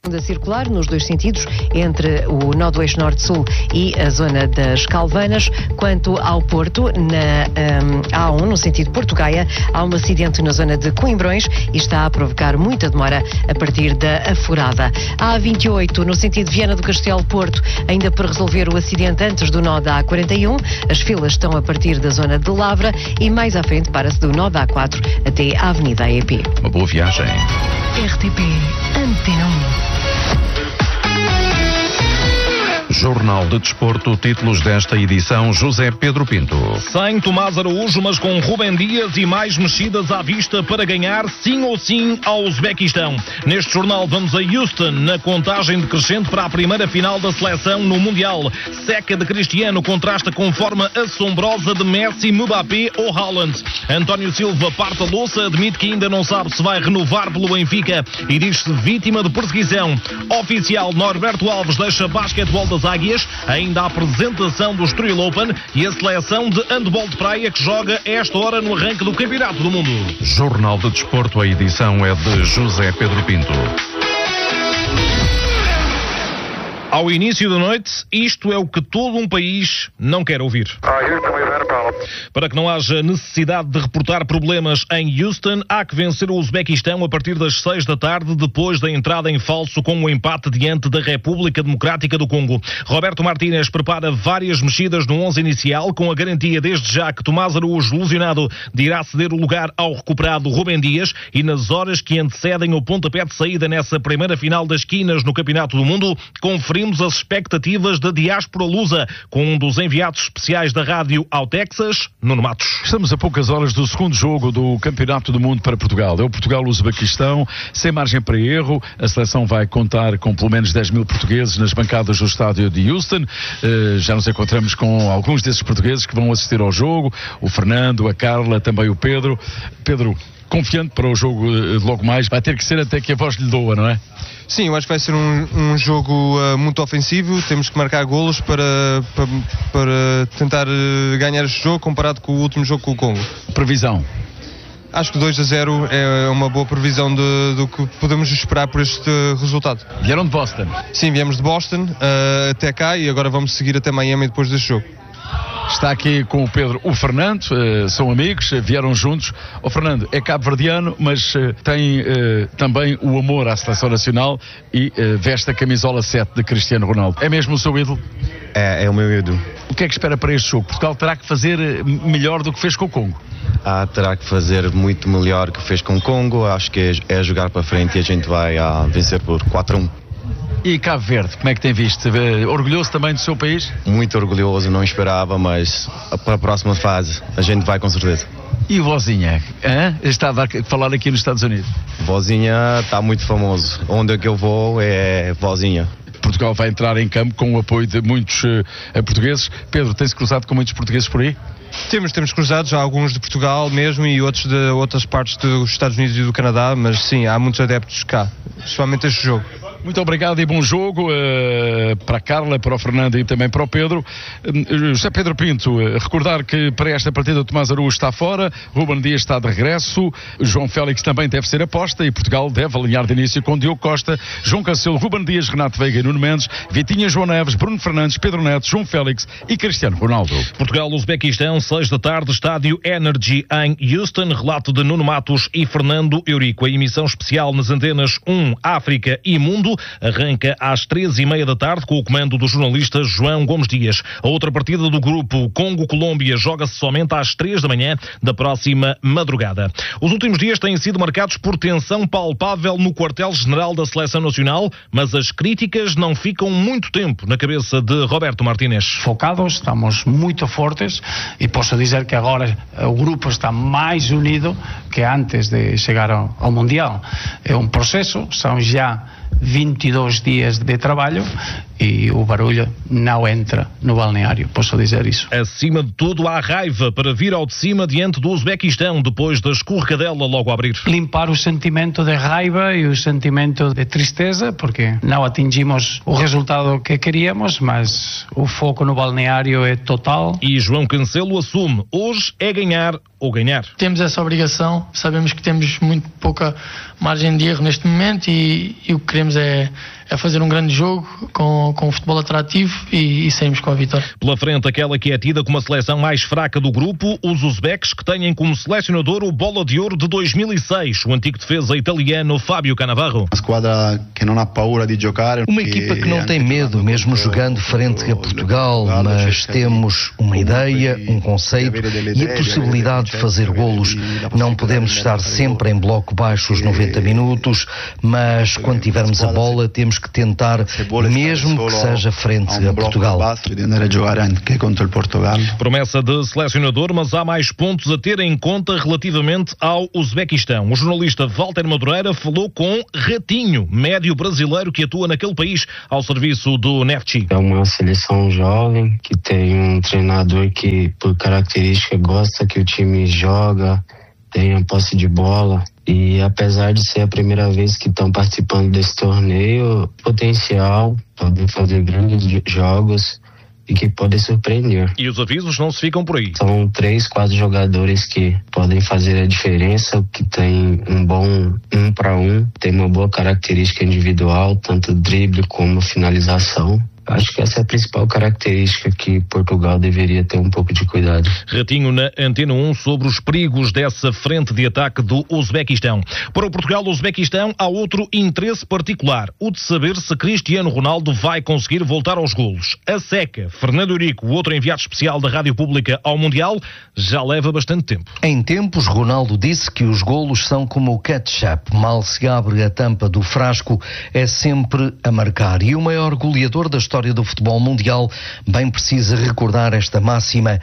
A circular nos dois sentidos, entre o nó do eixo norte-sul e a zona das Calvanas. Quanto ao Porto, na A1, no sentido Porto-Gaia, há um acidente na zona de Coimbrões e está a provocar muita demora a partir da Aforada. A A28, no sentido Viana do Castelo-Porto, ainda para resolver o acidente antes do nó da A41. As filas estão a partir da zona de Lavra e mais à frente para-se do nó da A4 até à Avenida AEP. Uma boa viagem. RTP Antena 1. Jornal de Desporto, títulos desta edição, José Pedro Pinto. Sem Tomás Araújo, mas com Rubem Dias e mais mexidas à vista para ganhar sim ou sim ao Uzbequistão. Neste jornal vamos a Houston, na contagem decrescente para a primeira final da seleção no Mundial. Seca de Cristiano contrasta com forma assombrosa de Messi, Mbappé ou Haaland. António Silva parte a louça, admite que ainda não sabe se vai renovar pelo Benfica e diz-se vítima de perseguição. Oficial, Norberto Alves deixa basquetebol das Águias, ainda a apresentação do Estoril Open e a seleção de handball de praia que joga esta hora no arranque do Campeonato do Mundo. Jornal de Desporto, a edição é de José Pedro Pinto. Ao início da noite, isto é o que todo um país não quer ouvir. Para que não haja necessidade de reportar problemas em Houston, há que vencer o Uzbequistão a partir das 6 da tarde, depois da entrada em falso com o empate diante da República Democrática do Congo. Roberto Martínez prepara várias mexidas no 11 inicial, com a garantia desde já que Tomás Araújo, lesionado, irá ceder o lugar ao recuperado Rubem Dias, e nas horas que antecedem o pontapé de saída nessa primeira final das quinas no Campeonato do Mundo, conferimos as expectativas da diáspora lusa, com um dos enviados especiais da rádio ao Texas, Nuno Matos. Estamos a poucas horas do segundo jogo do Campeonato do Mundo para Portugal. É o Portugal-Uzbequistão, sem margem para erro. A seleção vai contar com pelo menos 10 mil portugueses nas bancadas do estádio de Houston. Já nos encontramos com alguns desses portugueses que vão assistir ao jogo. O Fernando, a Carla, também o Pedro. Pedro, confiante para o jogo de logo mais, vai ter que ser até que a voz lhe doa, não é? Sim, eu acho que vai ser um jogo muito ofensivo. Temos que marcar golos para tentar ganhar este jogo, comparado com o último jogo com o Congo. Previsão? Acho que 2-0 é uma boa previsão do que podemos esperar por este resultado. Vieram de Boston? Sim, viemos de Boston até cá e agora vamos seguir até Miami depois deste jogo. Está aqui com o Pedro o Fernando, são amigos, vieram juntos. O Fernando é cabo-verdiano, mas tem também o amor à seleção nacional e veste a camisola 7 de Cristiano Ronaldo. É mesmo o seu ídolo? É o meu ídolo. O que é que espera para este jogo? Portugal terá que fazer melhor do que fez com o Congo? Terá que fazer muito melhor que fez com o Congo. Acho que é jogar para frente e a gente vai vencer por 4-1. E Cabo Verde, como é que tem visto? Orgulhoso também do seu país? Muito orgulhoso, não esperava, mas para a próxima fase a gente vai com certeza. E o Vozinha? Estava a falar aqui nos Estados Unidos. Vozinha está muito famoso. Onde é que eu vou é Vozinha. Portugal vai entrar em campo com o apoio de muitos portugueses. Pedro, tem-se cruzado com muitos portugueses por aí? Temos cruzados, há alguns de Portugal mesmo e outros de outras partes dos Estados Unidos e do Canadá, mas sim, há muitos adeptos cá, especialmente este jogo. Muito obrigado e bom jogo para a Carla, para o Fernando e também para o Pedro. José Pedro Pinto, recordar que para esta partida o Tomás Araújo está fora, Rubem Dias está de regresso, João Félix também deve ser aposta e Portugal deve alinhar de início com Diogo Costa, João Cancelo, Rubem Dias, Renato Veiga e Nuno Mendes, Vitinha, João Neves, Bruno Fernandes, Pedro Neto, João Félix e Cristiano Ronaldo. Portugal-Uzbequistão, 6 da tarde, estádio Energy em Houston, relato de Nuno Matos e Fernando Eurico. A emissão especial nas antenas 1, África e Mundo arranca às 13h30 da tarde com o comando do jornalista João Gomes Dias. A outra partida do grupo Congo-Colômbia joga-se somente às 3 da manhã da próxima madrugada. Os últimos dias têm sido marcados por tensão palpável no quartel-general da Seleção Nacional, mas as críticas não ficam muito tempo na cabeça de Roberto Martínez. Focados, estamos muito fortes e posso dizer que agora o grupo está mais unido que antes de chegar ao Mundial. É um processo, são já 22 dias de trabalho e o barulho não entra no balneário, posso dizer isso. Acima de tudo, há raiva para vir ao de cima diante do Uzbequistão, depois da escorregadela logo a abrir. Limpar o sentimento de raiva e o sentimento de tristeza, porque não atingimos o resultado que queríamos, mas o foco no balneário é total. E João Cancelo assume, hoje é ganhar ou ganhar. Temos essa obrigação, sabemos que temos muito pouca margem de erro neste momento e o que queremos é é fazer um grande jogo com um futebol atrativo e sairmos com a vitória. Pela frente, aquela que é tida como a seleção mais fraca do grupo, os uzbeques, que têm como selecionador o Bola de Ouro de 2006, o antigo defesa italiano Fábio Cannavaro. Uma equipa que não tem medo, mesmo jogando frente a Portugal, mas temos uma ideia, um conceito e a possibilidade de fazer golos. Não podemos estar sempre em bloco baixo os 90 minutos, mas quando tivermos a bola temos que tentar, mesmo que seja frente a Portugal. Promessa de selecionador, mas há mais pontos a ter em conta relativamente ao Uzbequistão. O jornalista Walter Madureira falou com Ratinho, médio brasileiro que atua naquele país ao serviço do Neftchi. É uma seleção jovem que tem um treinador que, por característica, gosta que o time joga, tenha posse de bola. E apesar de ser a primeira vez que estão participando desse torneio, potencial, podem fazer grandes jogos e que podem surpreender. E os avisos não se ficam por aí. São 3, 4 jogadores que podem fazer a diferença, que tem um bom 1 para 1, tem uma boa característica individual, tanto drible como finalização. Acho que essa é a principal característica que Portugal deveria ter um pouco de cuidado. Ratinho na Antena 1 sobre os perigos dessa frente de ataque do Uzbequistão. Para o Portugal-Uzbequistão há outro interesse particular, o de saber se Cristiano Ronaldo vai conseguir voltar aos golos. A seca, Fernando Eurico, o outro enviado especial da Rádio Pública ao Mundial, já leva bastante tempo. Em tempos, Ronaldo disse que os golos são como o ketchup. Mal se abre a tampa do frasco, é sempre a marcar. E o maior goleador da história do futebol mundial bem precisa recordar esta máxima.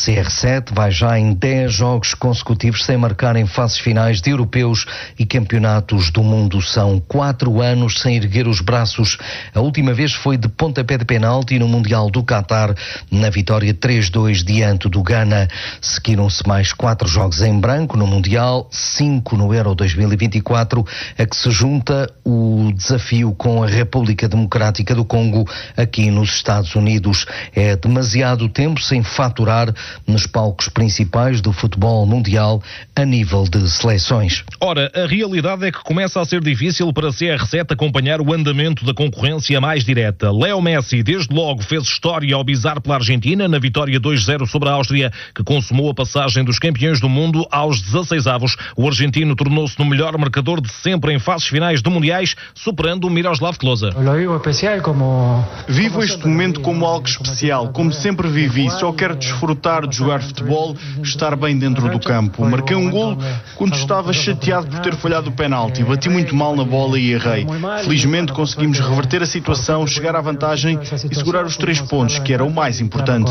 CR7 vai já em 10 jogos consecutivos sem marcar em fases finais de europeus e campeonatos do mundo. São 4 anos sem erguer os braços. A última vez foi de pontapé de penalti no Mundial do Qatar, na vitória 3-2 diante do Ghana. Seguiram-se mais 4 jogos em branco no Mundial, 5 no Euro 2024, a que se junta o desafio com a República Democrática do Congo aqui nos Estados Unidos. É demasiado tempo sem faturar nos palcos principais do futebol mundial a nível de seleções. Ora, a realidade é que começa a ser difícil para a CR7 acompanhar o andamento da concorrência mais direta. Leo Messi, desde logo, fez história ao bizar pela Argentina na vitória 2-0 sobre a Áustria, que consumou a passagem dos campeões do mundo aos 16avos. O argentino tornou-se no melhor marcador de sempre em fases finais de mundiais, superando o Miroslav Klose. Vivo este momento como algo especial, como sempre vivi. Só quero desfrutar de jogar futebol, estar bem dentro do campo. Marquei um golo quando estava chateado por ter falhado o penalti. Bati muito mal na bola e errei. Felizmente conseguimos reverter a situação, chegar à vantagem e segurar os 3 pontos, que era o mais importante.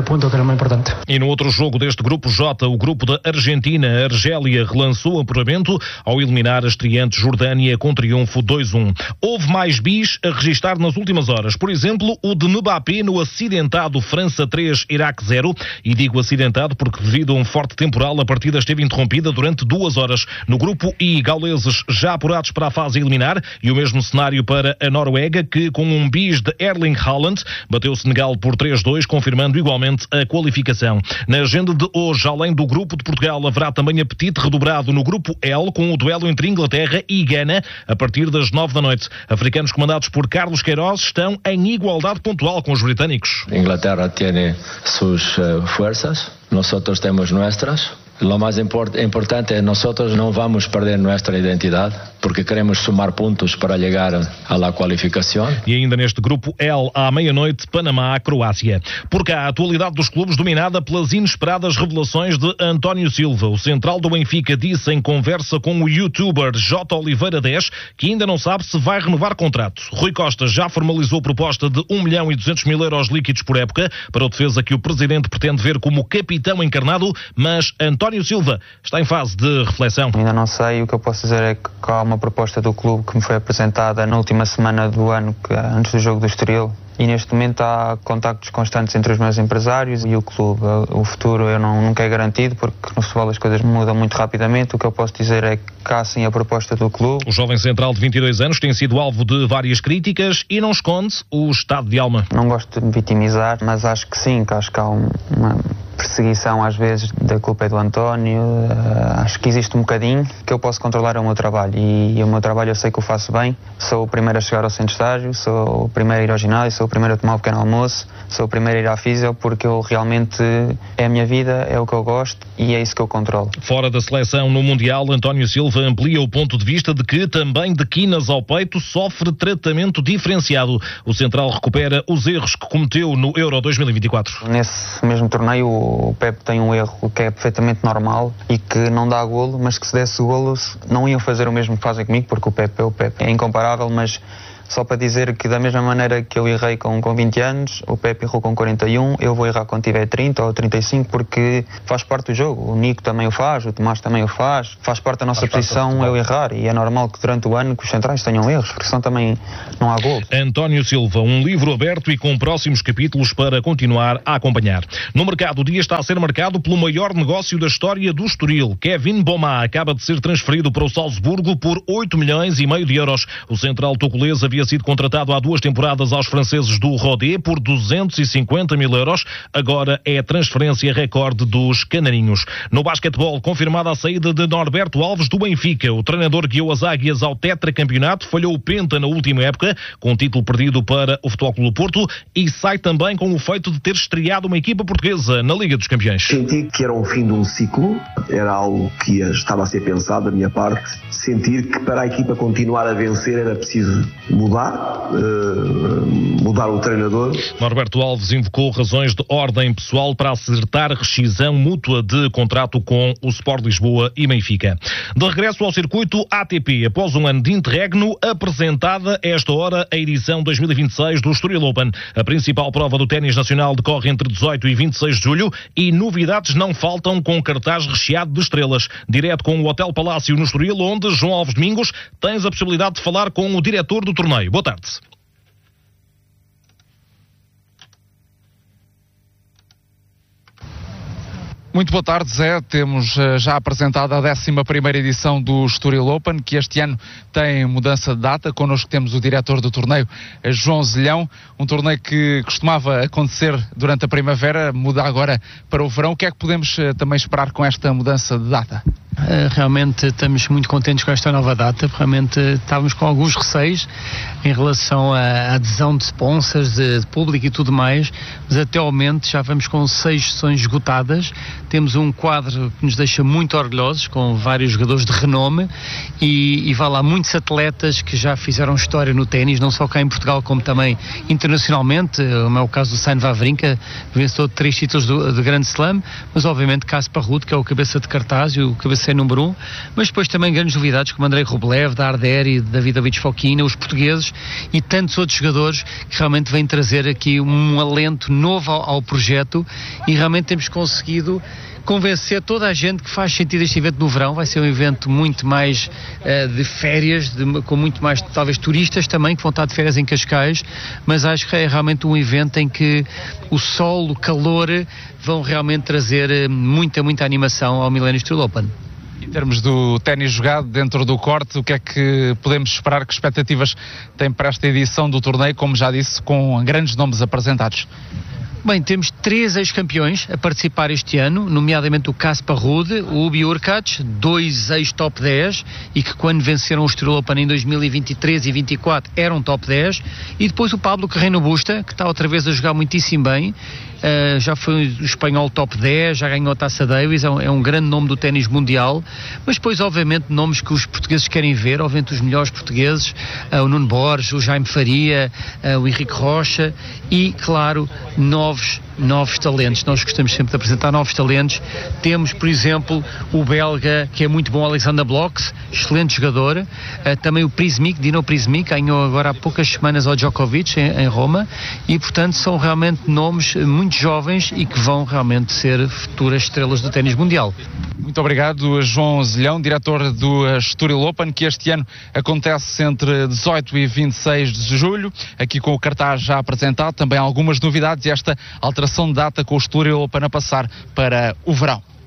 E no outro jogo deste grupo J, o grupo da Argentina, a Argélia relançou o apuramento ao eliminar a estreante Jordânia com triunfo 2-1. Houve mais bis a registar nas últimas horas. Por exemplo, o de Mbappé no acidentado França 3, Iraque 0. E digo acidentado porque devido a um forte temporal a partida esteve interrompida durante 2 horas. No grupo I, gauleses já apurados para a fase eliminar e o mesmo cenário para a Noruega, que com um bis de Erling Haaland bateu o Senegal por 3-2, confirmando igualmente a qualificação. Na agenda de hoje, além do grupo de Portugal, haverá também apetite redobrado no grupo L, com o duelo entre Inglaterra e Gana a partir das 9 da noite. Africanos comandados por Carlos Queiroz estão em igualdade pontual com os britânicos. Inglaterra tem suas forças, nós temos nuestras. Lo más importante es nosotros no vamos a perder nuestra identidad porque queremos sumar puntos para llegar a la qualificación. E ainda neste grupo L, à meia-noite, Panamá-Croácia. Por cá, a atualidade dos clubes dominada pelas inesperadas revelações de António Silva. O central do Benfica disse em conversa com o youtuber J. Oliveira 10 que ainda não sabe se vai renovar contrato. Rui Costa já formalizou proposta de 1.200.000 euros líquidos por época para o defesa que o presidente pretende ver como capitão encarnado, mas António Silva está em fase de reflexão. Ainda não sei, o que eu posso dizer é que há uma proposta do clube que me foi apresentada na última semana do ano, antes do jogo do Estoril, e neste momento há contactos constantes entre os meus empresários e o clube. O futuro eu nunca é garantido, porque no futebol as coisas mudam muito rapidamente. O que eu posso dizer é que há sim a proposta do clube. O jovem central de 22 anos tem sido alvo de várias críticas e não esconde o estado de alma. Não gosto de me vitimizar, mas acho que sim, que há perseguição às vezes da culpa é do António. Acho que existe um bocadinho que eu posso controlar o meu trabalho e o meu trabalho eu sei que o faço bem. Sou o primeiro a chegar ao centro de estágio, sou o primeiro a ir ao ginásio, sou o primeiro a tomar o pequeno almoço, sou o primeiro a ir à fisio, porque eu realmente é a minha vida, é o que eu gosto e é isso que eu controlo. Fora da seleção no Mundial, António Silva amplia o ponto de vista de que também de quinas ao peito sofre tratamento diferenciado. O central recupera os erros que cometeu no Euro 2024. Nesse mesmo torneio o Pepe tem um erro que é perfeitamente normal e que não dá golo, mas que se desse o golo não iam fazer o mesmo que fazem comigo, porque o Pepe é o Pepe. É incomparável, mas só para dizer que da mesma maneira que eu errei com 20 anos, o Pepe errou com 41, eu vou errar quando tiver 30 ou 35, porque faz parte do jogo. O Nico também o faz, o Tomás também o faz parte da nossa posição eu errar, e é normal que durante o ano que os centrais tenham erros, porque senão também não há gol. António Silva, um livro aberto e com próximos capítulos para continuar a acompanhar. No mercado, o dia está a ser marcado pelo maior negócio da história do Estoril. Kevin Boma acaba de ser transferido para o Salzburgo por 8,5 milhões de euros. O central tocolês havia sido contratado há 2 temporadas aos franceses do Rodé por 250 mil euros. Agora é a transferência recorde dos canarinhos. No basquetebol, confirmada a saída de Norberto Alves do Benfica. O treinador guiou as águias ao tetracampeonato, falhou o penta na última época, com o título perdido para o Futebol Clube do Porto, e sai também com o feito de ter estreado uma equipa portuguesa na Liga dos Campeões. Senti que era o fim de um ciclo, era algo que estava a ser pensado da minha parte. Sentir que para a equipa continuar a vencer era preciso mudar o treinador. Norberto Alves invocou razões de ordem pessoal para acertar rescisão mútua de contrato com o Sport Lisboa e Benfica. De regresso ao circuito ATP, após um ano de interregno, apresentada esta hora a edição 2026 do Estoril Open. A principal prova do ténis nacional decorre entre 18 e 26 de julho e novidades não faltam, com cartaz recheado de estrelas. Direto com o Hotel Palácio no Estoril, onde, João Alves Domingos, tens a possibilidade de falar com o diretor do torneio. Boa tarde. Muito boa tarde, Zé. Temos já apresentada a 11ª edição do Estoril Open, que este ano tem mudança de data. Connosco temos o diretor do torneio, João Zilhão. Um torneio que costumava acontecer durante a primavera, muda agora para o verão. O que é que podemos também esperar com esta mudança de data? Realmente estamos muito contentes com esta nova data. Realmente estávamos com alguns receios em relação à adesão de sponsors, de público e tudo mais, mas até ao momento já vamos com 6 sessões esgotadas. Temos um quadro que nos deixa muito orgulhosos, com vários jogadores de renome e vá lá, muitos atletas que já fizeram história no ténis, não só cá em Portugal como também internacionalmente. Como é o caso do Stan Wawrinka, vencedor de 3 títulos de Grand Slam, mas obviamente Casper Ruud, que é o cabeça de cartaz e o cabeça número 1, mas depois também grandes novidades como Andrei Rublev, Darder e Davidovich Fokina, os portugueses e tantos outros jogadores que realmente vêm trazer aqui um alento novo ao projeto, e realmente temos conseguido convencer toda a gente que faz sentido este evento no verão. Vai ser um evento muito mais de férias, com muito mais talvez turistas também que vão estar de férias em Cascais, mas acho que é realmente um evento em que o sol, o calor vão realmente trazer muita animação ao Millennium Estoril Open. Em termos do ténis jogado dentro do corte, o que é que podemos esperar, que expectativas tem para esta edição do torneio, como já disse, com grandes nomes apresentados? Bem, temos 3 ex-campeões a participar este ano, nomeadamente o Casper Ruud, o Ubi Urkac, 2 ex-top 10 e que quando venceram o Estoril Open em 2023 e 2024 eram top 10, e depois o Pablo Carreño Busta, que está outra vez a jogar muitíssimo bem. Já foi o espanhol top 10, já ganhou a Taça Davis, é um grande nome do ténis mundial, mas depois obviamente nomes que os portugueses querem ver, obviamente os melhores portugueses, o Nuno Borges, o Jaime Faria, o Henrique Rocha e, claro, novos talentos. Nós gostamos sempre de apresentar novos talentos. Temos, por exemplo, o belga, que é muito bom, Alexander Blocks, excelente jogador. Também o Prismic, Dino Prismic, ganhou agora há poucas semanas ao Djokovic em Roma, e portanto são realmente nomes muito jovens e que vão realmente ser futuras estrelas do ténis mundial. Muito obrigado, João Zilhão, diretor do Estoril Open, que este ano acontece entre 18 e 26 de julho, aqui com o cartaz já apresentado, também algumas novidades e esta alteração de data com o Estoril Open a passar para o verão.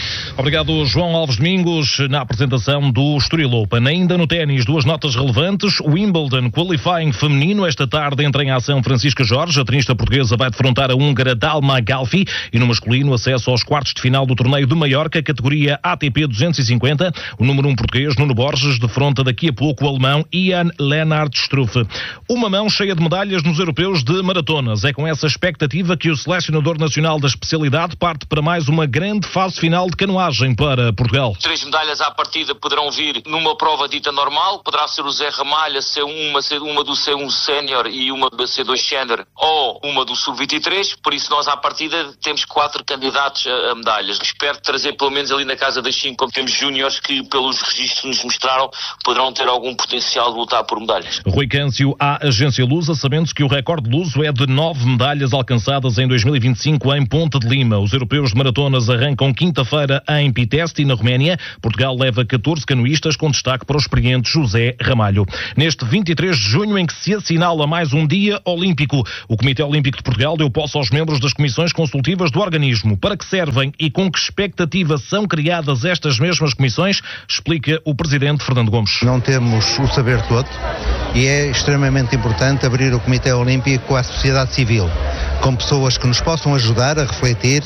Obrigado, João Alves Domingos, na apresentação do Estoril Open. Ainda no ténis, duas notas relevantes. O Wimbledon Qualifying feminino. Esta tarde entra em ação Francisca Jorge. A tenista portuguesa vai defrontar a húngara Dalma Galfi. E no masculino, acesso aos quartos de final do torneio de Maiorca, categoria ATP 250. O número 1 português, Nuno Borges, defronta daqui a pouco o alemão Ian Lennart Struff. Uma mão cheia de medalhas nos europeus de maratonas. É com essa expectativa que o selecionador nacional da especialidade parte para mais uma grande fase final de canoagem para Portugal. 3 medalhas à partida poderão vir numa prova dita normal. Poderá ser o Zé Ramalho, uma do C1 Sénior e uma do C2 Senior, ou uma do Sub-23. Por isso nós à partida temos 4 candidatos a medalhas. Espero trazer pelo menos ali na casa das 5, como temos júniores que pelos registros nos mostraram poderão ter algum potencial de lutar por medalhas. Rui Câncio à Agência Lusa, sabendo que o recorde luso é de 9 medalhas alcançadas em 2025 em Ponte de Lima. Os europeus de maratonas arrancam quinta-feira em Pitesti, na Roménia. Portugal leva 14 canoístas, com destaque para o experiente José Ramalho. Neste 23 de junho, em que se assinala mais um dia olímpico, o Comitê Olímpico de Portugal deu posse aos membros das comissões consultivas do organismo. Para que servem e com que expectativa são criadas estas mesmas comissões, explica o presidente Fernando Gomes. Não temos o saber todo e é extremamente importante abrir o Comitê Olímpico à sociedade civil, com pessoas que nos possam ajudar a refletir,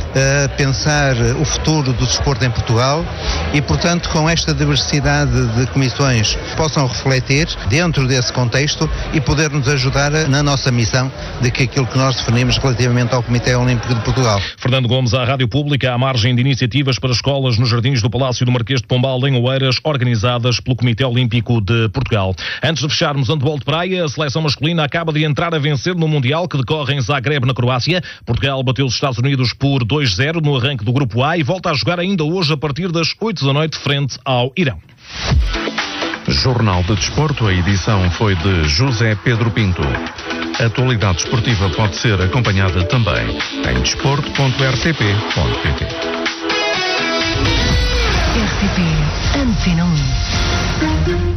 a pensar o futuro do desporto em Portugal e, portanto, com esta diversidade de comissões possam refletir dentro desse contexto e poder nos ajudar na nossa missão de que aquilo que nós definimos relativamente ao Comitê Olímpico de Portugal. Fernando Gomes, à Rádio Pública, à margem de iniciativas para escolas nos jardins do Palácio do Marquês de Pombal, em Oeiras, organizadas pelo Comitê Olímpico de Portugal. Antes de fecharmos handebol de praia, a seleção masculina acaba de entrar a vencer no Mundial que decorre em Zagreb, na Croácia. Portugal bateu os Estados Unidos por 2-0 no arranque do Grupo A e volta a jogar ainda hoje a partir das 8 da noite frente ao Irão. Jornal de Desporto, a edição foi de José Pedro Pinto. A atualidade esportiva pode ser acompanhada também em desporto.rtp.pt. RTP Antena 1.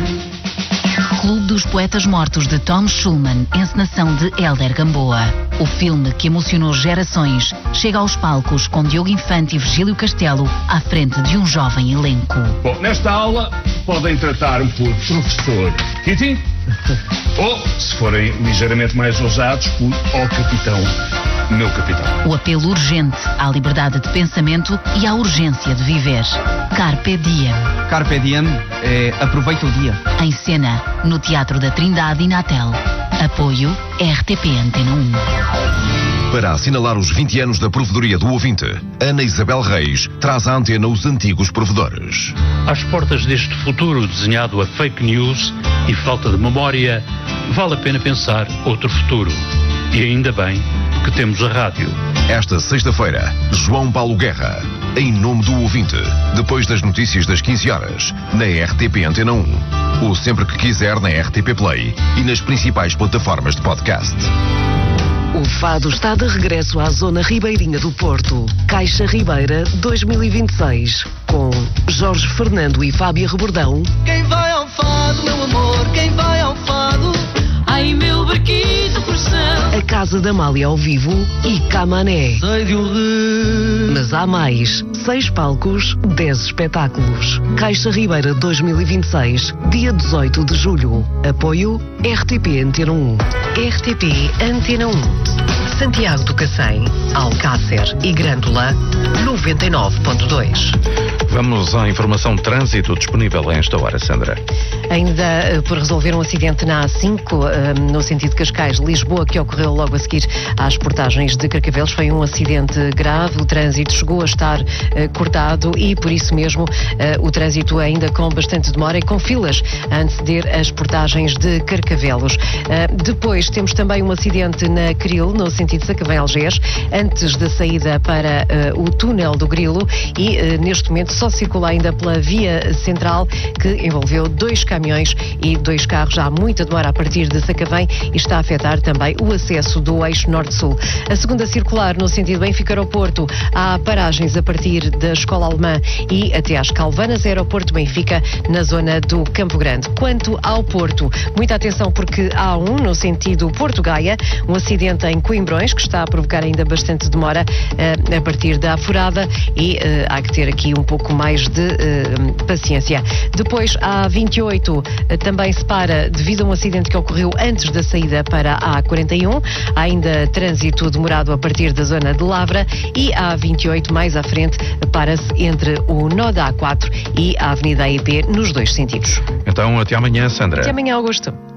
Clube dos Poetas Mortos de Tom Schulman, encenação de Hélder Gamboa. O filme que emocionou gerações chega aos palcos com Diogo Infante e Virgílio Castelo à frente de um jovem elenco. Bom, nesta aula podem tratar-me por professor Titi ou, se forem ligeiramente mais ousados, por ó capitão, meu capitão. O apelo urgente à liberdade de pensamento e à urgência de viver. Carpe Diem. Carpe Diem é aproveita o dia. Em cena, no Teatro da Trindade e na Tel. Apoio RTP Antena 1. Para assinalar os 20 anos da provedoria do ouvinte, Ana Isabel Reis traz à antena os antigos provedores. Às portas deste futuro desenhado a fake news e falta de memória, vale a pena pensar outro futuro. E ainda bem que temos a rádio. Esta sexta-feira, João Paulo Guerra, em nome do ouvinte, depois das notícias das 15 horas, na RTP Antena 1. Ou sempre que quiser na RTP Play e nas principais plataformas de podcast. O fado está de regresso à zona ribeirinha do Porto. Caixa Ribeira 2026. Com Jorge Fernando e Fábia Rebordão. Quem vai ao fado, meu amor, quem vai ao fado? Ai, meu barquito coração. A Casa da Amália ao vivo e Camané. Sei de um rio. Mas há mais. 6 palcos, 10 espetáculos. Caixa Ribeira 2026. Dia 18 de julho. Apoio RTP Antena 1. RTP Antena 1. Santiago do Cacém, Alcácer e Grândola 99.2. Vamos à informação de trânsito disponível a esta hora, Sandra. Ainda por resolver um acidente na A5, no sentido Cascais-Lisboa, que ocorreu logo a seguir às portagens de Carcavelos. Foi um acidente grave, o trânsito chegou a estar cortado e, por isso mesmo, o trânsito ainda com bastante demora e com filas a anteceder as portagens de Carcavelos. Depois temos também um acidente na Cril, no sentido Sacavém-Algés, antes da saída para o túnel do Grilo e, neste momento, só circula ainda pela via central, que envolveu 2 caminhões e 2 carros. Há muita demora a partir de Sacavém e está a afetar também o acesso do eixo norte-sul. A segunda circular, no sentido Benfica-Aeroporto, há paragens a partir da Escola Alemã e até às Calvanas, Aeroporto Benfica, na zona do Campo Grande. Quanto ao Porto, muita atenção porque há no sentido Porto-Gaia, um acidente em Coimbra Padrões, que está a provocar ainda bastante demora a partir da Afurada e há que ter aqui um pouco mais de paciência. Depois, a A28 também se para devido a um acidente que ocorreu antes da saída para a A41. Há ainda trânsito demorado a partir da zona de Lavra e a A28 mais à frente para-se entre o nó da A4 e a Avenida AEP nos dois sentidos. Então, até amanhã, Sandra. Até amanhã, Augusto.